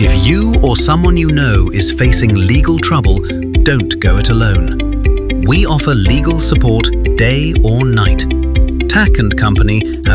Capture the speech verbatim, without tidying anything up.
If you or someone you know is facing legal trouble, don't go it alone. We offer legal support day or night. Tack and Company